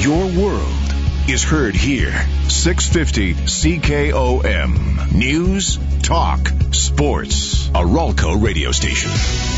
Your world is heard here. 650 CKOM. News, talk, sports. A Ralco radio station.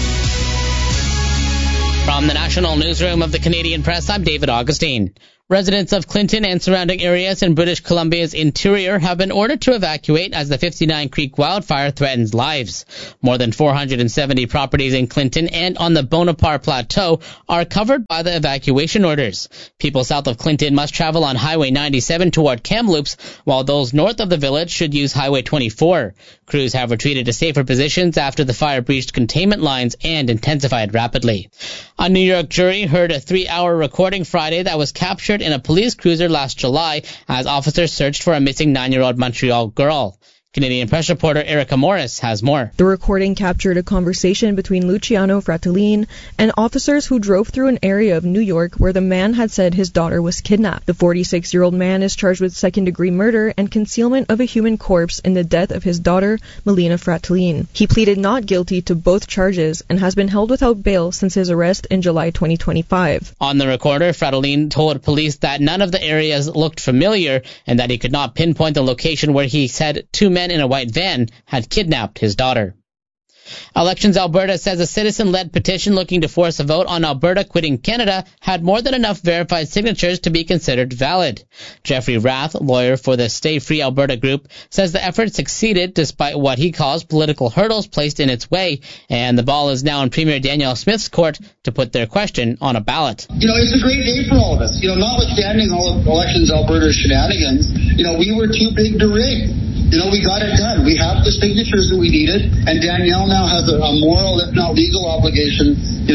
From the National Newsroom of the Canadian Press, I'm David Augustine. Residents of Clinton and surrounding areas in British Columbia's interior have been ordered to evacuate as the 59 Creek wildfire threatens lives. More than 470 properties in Clinton and on the Bonaparte Plateau are covered by the evacuation orders. People south of Clinton must travel on Highway 97 toward Kamloops, while those north of the village should use Highway 24. Crews have retreated to safer positions after the fire breached containment lines and intensified rapidly. A New York jury heard a 3-hour recording Friday that was captured in a police cruiser last July as officers searched for a missing 9-year-old Montreal girl. Canadian Press reporter Erica Morris has more. The recording captured a conversation between Luciano Fratellin and officers who drove through an area of New York where the man had said his daughter was kidnapped. The 46-year-old man is charged with second-degree murder and concealment of a human corpse in the death of his daughter, Melina Fratellin. He pleaded not guilty to both charges and has been held without bail since his arrest in July 2025. On the recorder, Fratellin told police that none of the areas looked familiar and that he could not pinpoint the location where he said two men in a white van had kidnapped his daughter. Elections Alberta says a citizen-led petition looking to force a vote on Alberta quitting Canada had more than enough verified signatures to be considered valid. Jeffrey Rath, lawyer for the Stay Free Alberta group, says the effort succeeded despite what he calls political hurdles placed in its way, and the ball is now in Premier Danielle Smith's court to put their question on a ballot. It's a great day for all of us. Notwithstanding all of Elections Alberta shenanigans, we were too big to rig. We got it done. We have the signatures that we needed, and Danielle now has a moral, if not legal, obligation,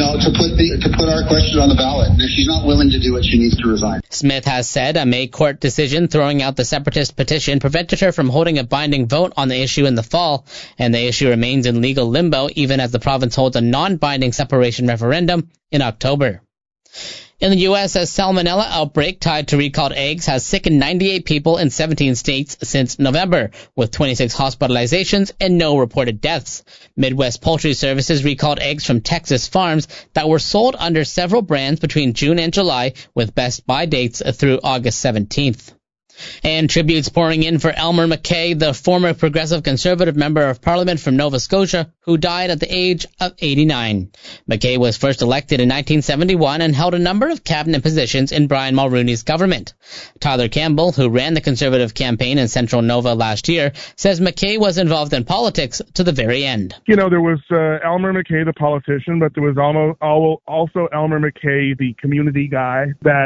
to put our question on the ballot. And if she's not willing to do it, she needs to resign. Smith has said a May court decision throwing out the separatist petition prevented her from holding a binding vote on the issue in the fall, and the issue remains in legal limbo even as the province holds a non-binding separation referendum in October. In the U.S., a salmonella outbreak tied to recalled eggs has sickened 98 people in 17 states since November, with 26 hospitalizations and no reported deaths. Midwest Poultry Services recalled eggs from Texas farms that were sold under several brands between June and July, with best buy dates through August 17th. And tributes pouring in for Elmer MacKay, the former Progressive Conservative Member of Parliament from Nova Scotia, who died at the age of 89. MacKay was first elected in 1971 and held a number of cabinet positions in Brian Mulroney's government. Tyler Campbell, who ran the Conservative campaign in Central Nova last year, says MacKay was involved in politics to the very end. There was Elmer MacKay, the politician, but there was also Elmer MacKay, the community guy that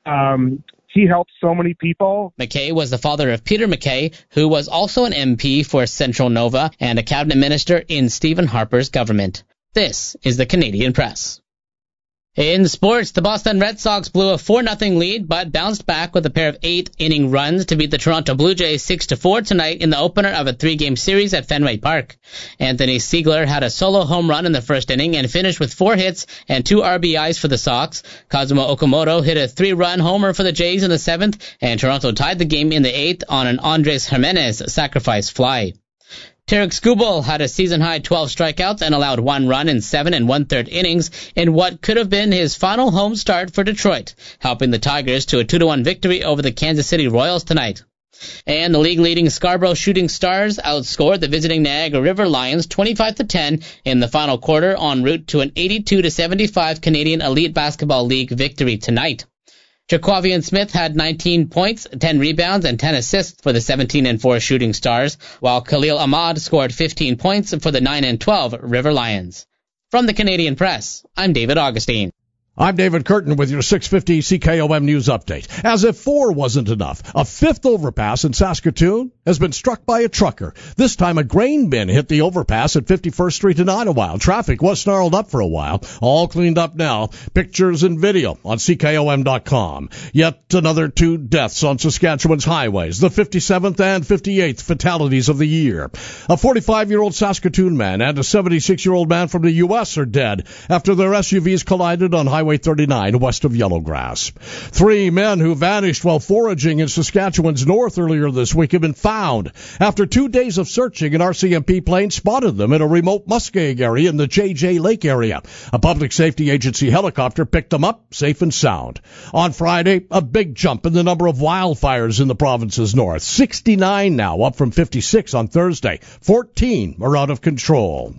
he helped so many people. MacKay was the father of Peter MacKay, who was also an MP for Central Nova and a cabinet minister in Stephen Harper's government. This is the Canadian Press. In sports, the Boston Red Sox blew a 4-0 lead, but bounced back with a pair of 8-inning runs to beat the Toronto Blue Jays 6-4 tonight in the opener of a 3-game series at Fenway Park. Anthony Siegler had a solo home run in the first inning and finished with 4 hits and 2 RBIs for the Sox. Kazumo Okamoto hit a 3-run homer for the Jays in the 7th, and Toronto tied the game in the 8th on an Andres Jimenez sacrifice fly. Tarek Skubal had a season-high 12 strikeouts and allowed 1 run in 7 1/3 innings in what could have been his final home start for Detroit, helping the Tigers to a 2-1 victory over the Kansas City Royals tonight. And the league-leading Scarborough Shooting Stars outscored the visiting Niagara River Lions 25-10 in the final quarter en route to an 82-75 Canadian Elite Basketball League victory tonight. Jaquavian Smith had 19 points, 10 rebounds, and 10 assists for the 17-4 Shooting Stars, while Khalil Ahmad scored 15 points for the 9-12 River Lions. From the Canadian Press, I'm David Augustine. I'm David Curtin with your 650 CKOM News Update. As if 4 wasn't enough, a 5th overpass in Saskatoon has been struck by a trucker. This time a grain bin hit the overpass at 51st Street in Idlewild. Traffic was snarled up for a while. All cleaned up now. Pictures and video on CKOM.com. Yet another 2 deaths on Saskatchewan's highways. The 57th and 58th fatalities of the year. A 45-year-old Saskatoon man and a 76-year-old man from the U.S. are dead after their SUVs collided on Highway Highway 39 west of Yellowgrass. 3 men who vanished while foraging in Saskatchewan's north earlier this week have been found. After 2 days of searching, an RCMP plane spotted them in a remote muskeg area in the JJ Lake area. A public safety agency helicopter picked them up safe and sound. On Friday, a big jump in the number of wildfires in the province's north. 69 now, up from 56 on Thursday. 14 are out of control.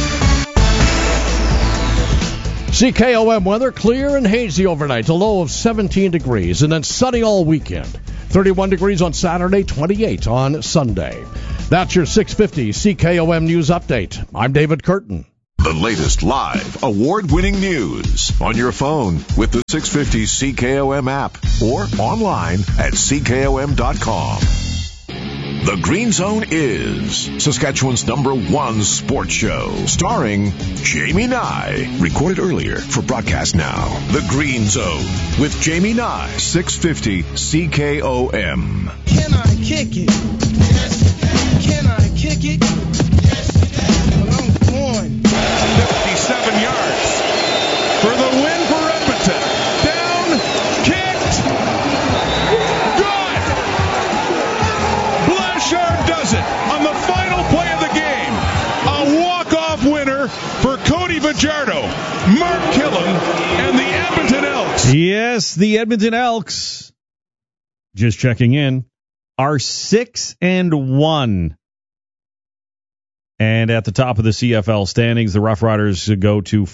CKOM weather, clear and hazy overnight, a low of 17 degrees, and then sunny all weekend. 31 degrees on Saturday, 28 on Sunday. That's your 650 CKOM News Update. I'm David Curtin. The latest live, award-winning news on your phone with the 650 CKOM app or online at CKOM.com. The Green Zone is Saskatchewan's #1 sports show, starring Jamie Nye. Recorded earlier for broadcast now. The Green Zone with Jamie Nye, 650 CKOM. Can I kick it? Can I kick it? Well, I'm going. 57 yards for the win for Edmonton. Down, kicked, good. Blanchard does it on the final play of the game. A walk-off winner for Cody Fajardo, Mark Killam, and the Edmonton Elks. Yes, the Edmonton Elks, just checking in, are 6-1. And at the top of the CFL standings, the Rough Riders go to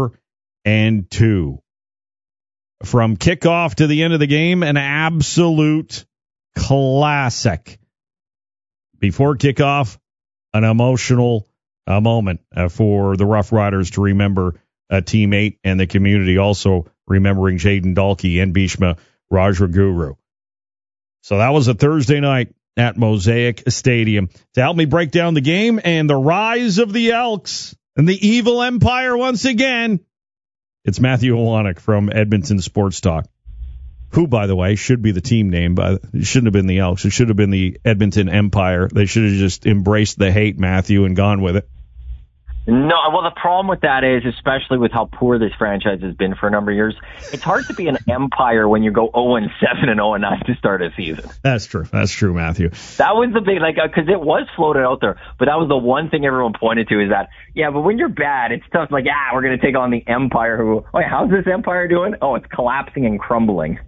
4-2. From kickoff to the end of the game, an absolute classic. Before kickoff, an emotional moment for the Rough Riders to remember a teammate and the community, also remembering Jaden Dalkey and Bhishma Rajaguru. So that was a Thursday night at Mosaic Stadium. To help me break down the game and the rise of the Elks and the evil empire once again, it's Matthew Iwanek from Edmonton Sports Talk, who, by the way, should be the team name, but it shouldn't have been the Elks. It should have been the Edmonton Empire. They should have just embraced the hate, Matthew, and gone with it. No, well, the problem with that is, especially with how poor this franchise has been for a number of years, it's hard to be an empire when you go 0-7 and 0-9 to start a season. That's true. That's true, Matthew. That was the big, because it was floated out there, but that was the one thing everyone pointed to is that, yeah, but when you're bad, it's tough. Like, we're going to take on the empire who, how's this empire doing? Oh, it's collapsing and crumbling.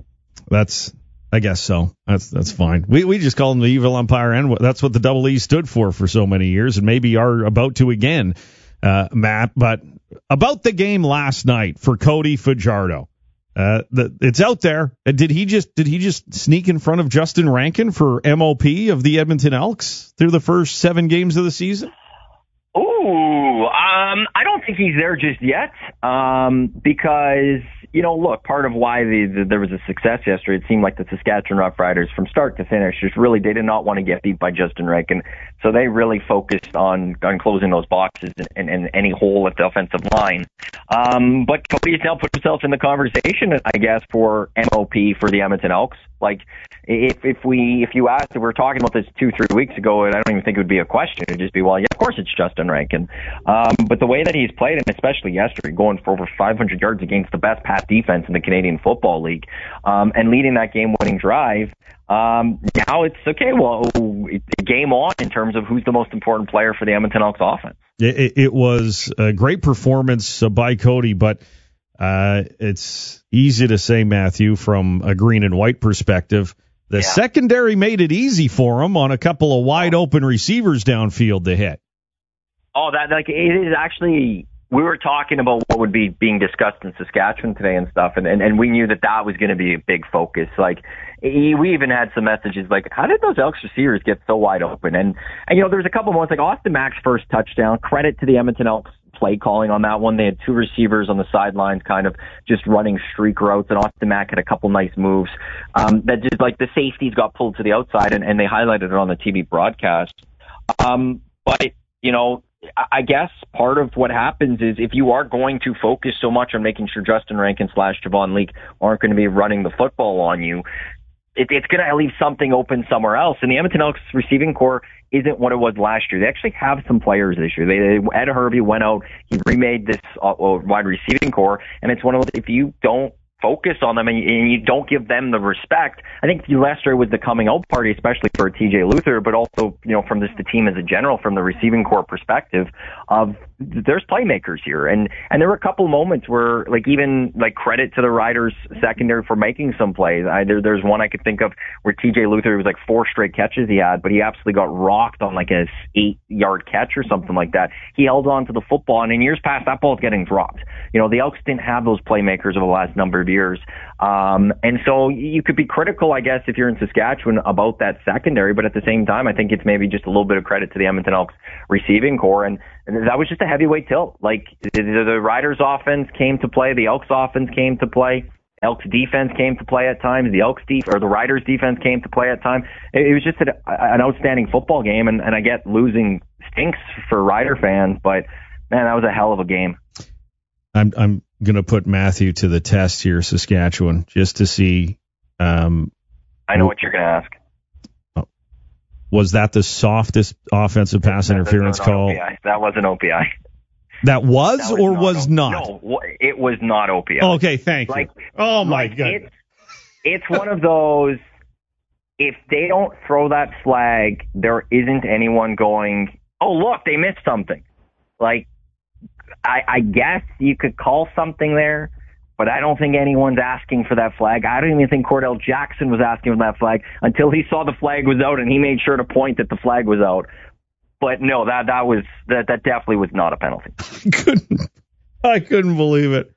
I guess so. That's fine. We just call them the evil empire, and that's what the Double E stood for so many years, and maybe are about to again. Matt, but about the game last night for Cody Fajardo, it's out there. Did he just sneak in front of Justin Rankin for MOP of the Edmonton Elks through the first 7 games of the season? Ooh, I don't think he's there just yet, because, look, part of why there was a success yesterday, it seemed like the Saskatchewan Roughriders from start to finish just really, they did not want to get beat by Justin Rankin, so they really focused on closing those boxes and any hole at the offensive line. But Cody has now put himself in the conversation, I guess, for MOP for the Edmonton Elks. Like, if you asked, if we were talking about this 2-3 weeks ago, and I don't even think it would be a question. It'd just be, well, yeah, of course it's Justin Rankin. But the way that he's played, and especially yesterday, going for over 500 yards against the best pass defense in the Canadian Football League, and leading that game-winning drive, now it's okay. Well, game on in terms of who's the most important player for the Edmonton Elks offense. It was a great performance by Cody, but it's easy to say, Matthew, from a green and white perspective, the secondary made it easy for him on a couple of wide open receivers downfield to hit. Oh, it is actually. We were talking about what would be being discussed in Saskatchewan today and stuff, and we knew that was going to be a big focus. Like, we even had some messages like, how did those Elks receivers get so wide open? And there's a couple moments, like Austin Mack's first touchdown, credit to the Edmonton Elks play calling on that one. They had 2 receivers on the sidelines kind of just running streak routes, and Austin Mack had a couple nice moves that just, like, the safeties got pulled to the outside, and they highlighted it on the TV broadcast. But, I guess part of what happens is if you are going to focus so much on making sure Justin Rankin / Javon Leake aren't going to be running the football on you, it's going to leave something open somewhere else. And the Edmonton Elks receiving core isn't what it was last year. They actually have some players this year. Ed Hervey went out, he remade this wide receiving core, and it's one of those, if you don't focus on them and you don't give them the respect. I think Lester was the coming out party, especially for TJ Luther, but also, from the team as a general, from the receiving core perspective of there's playmakers here. And there were a couple moments where, even credit to the Riders secondary for making some plays. There's one I could think of where TJ Luther, it was 4 straight catches he had, but he absolutely got rocked on a 8-yard catch or something like that. He held on to the football, and in years past, that ball's getting dropped. The Elks didn't have those playmakers over the last number of years. And so you could be critical, I guess, if you're in Saskatchewan about that secondary, but at the same time, I think it's maybe just a little bit of credit to the Edmonton Elks receiving core. And that was just a heavyweight tilt. The Riders offense came to play, the Elks offense came to play, Elks defense came to play at times, the Riders defense came to play at times. It was just an outstanding football game, and I get losing stinks for Rider fans, but man, that was a hell of a game. I'm going to put Matthew to the test here, Saskatchewan, just to see. I know what you're going to ask. Was that the softest offensive pass interference call? OPI. That was an OPI. That was or was not? No, it was not OPI. Okay, thank you. Oh, my God. It's one of those, if they don't throw that flag, there isn't anyone going, oh, look, they missed something. I guess you could call something there, but I don't think anyone's asking for that flag. I don't even think Cordell Jackson was asking for that flag until he saw the flag was out, and he made sure to point that the flag was out. But no, that definitely was not a penalty. I couldn't believe it.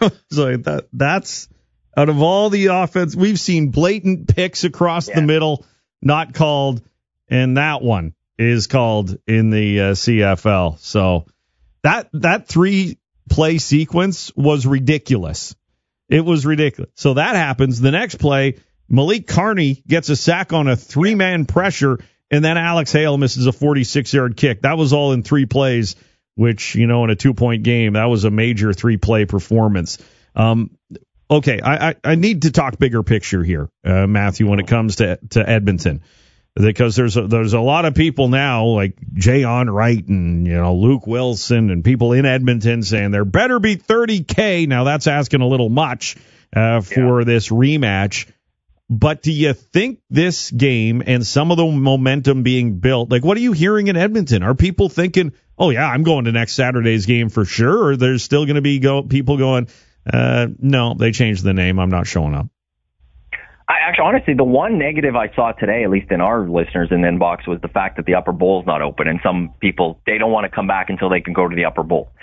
That's out of all the offense, we've seen blatant picks across the middle, not called, and that one is called in the CFL. So that 3-play sequence was ridiculous. It was ridiculous. So that happens. The next play, Malik Carney gets a sack on a 3-man pressure, and then Alex Hale misses a 46-yard kick. That was all in 3 plays, which, in a 2-point game, that was a major 3-play performance. Okay, I need to talk bigger picture here, Matthew, when it comes to Edmonton. Because there's a lot of people now, like Jay Onwright and Luke Wilson and people in Edmonton saying there better be $30K. Now that's asking a little much for this rematch. But do you think this game and some of the momentum being built, what are you hearing in Edmonton? Are people thinking, oh yeah, I'm going to next Saturday's game for sure? Or there's still going to be people going, no, they changed the name, I'm not showing up? Actually, honestly, the one negative I saw today, at least in our listeners in the inbox, was the fact that the Upper Bowl's not open, and some people, they don't want to come back until they can go to the Upper Bowl.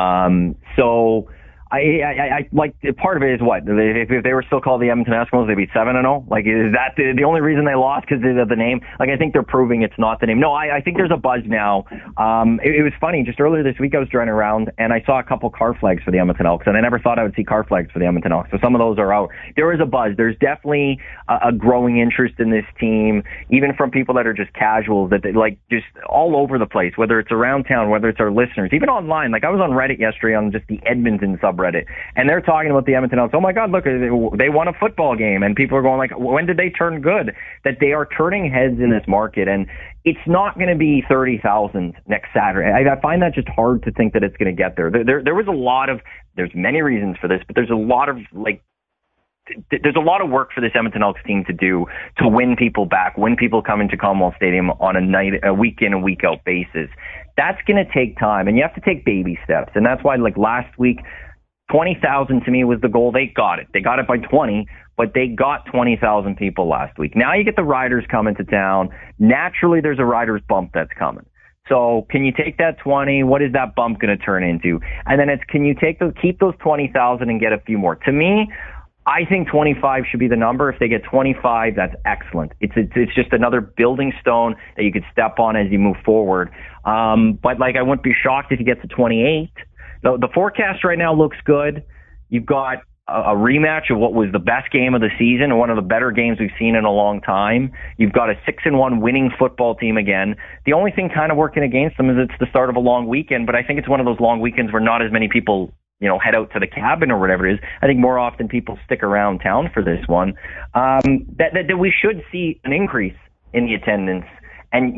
So I like, part of it is what? If they were still called the Edmonton Eskimos, they'd be 7-0. Is that the only reason they lost because of the name? I think they're proving it's not the name. No, I think there's a buzz now. It was funny. Just earlier this week, I was driving around and I saw a couple car flags for the Edmonton Elks, and I never thought I would see car flags for the Edmonton Elks. So some of those are out. There is a buzz. There's definitely a growing interest in this team, even from people that are just casuals, that they, just all over the place, whether it's around town, whether it's our listeners, even online. I was on Reddit yesterday on just the Edmonton subreddit, and they're talking about the Edmonton Elks. Oh my God, look, they won a football game, and people are going when did they turn good? That they are turning heads in this market, and it's not going to be 30,000 next Saturday. I find that just hard to think that it's going to get there. There was a lot of, there's many reasons for this, but there's a lot of there's a lot of work for this Edmonton Elks team to do to win people back, when people come into Commonwealth Stadium on a week in and week out basis. That's going to take time, and you have to take baby steps. And that's why, last week, 20,000 to me was the goal. They got it. They got it by 20, but they got 20,000 people last week. Now you get the Riders coming to town. Naturally, there's a Riders bump that's coming. So can you take that 20? What is that bump going to turn into? And then can you keep those 20,000 and get a few more? To me, I think 25 should be the number. If they get 25, that's excellent. It's just another building stone that you could step on as you move forward. But I wouldn't be shocked if you get to 28. The forecast right now looks good. You've got a rematch of what was the best game of the season and one of the better games we've seen in a long time. You've got a 6-1 winning football team again. The only thing kind of working against them is it's the start of a long weekend, but I think it's one of those long weekends where not as many people head out to the cabin or whatever it is. I think more often people stick around town for this one. That we should see an increase in the attendance, and you're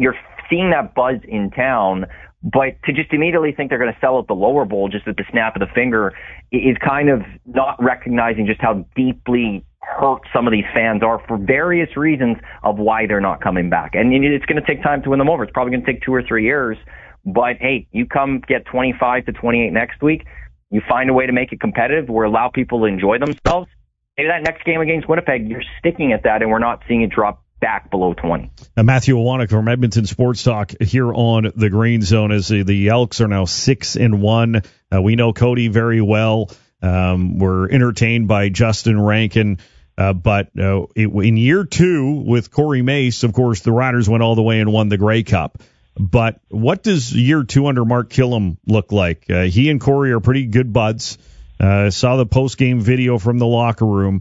seeing that buzz in town. But to just immediately think they're going to sell out the lower bowl just at the snap of the finger is kind of not recognizing just how deeply hurt some of these fans are for various reasons of why they're not coming back. And it's going to take time to win them over. It's probably going to take 2 or 3 years. But, hey, you come get 25 to 28 next week, you find a way to make it competitive or allow people to enjoy themselves. Maybe that next game against Winnipeg, you're sticking at that, and we're not seeing it drop back below 20. Matthew Iwanek from Edmonton Sports Talk here on the Green Zone as the Elks are now 6-1. We know Cody very well. We're entertained by Justin Rankin. But in year 2 with Corey Mace, of course, the Riders went all the way and won the Grey Cup. But what does year 2 under Mark Killam look like? He and Corey are pretty good buds. Saw the post-game video from the locker room.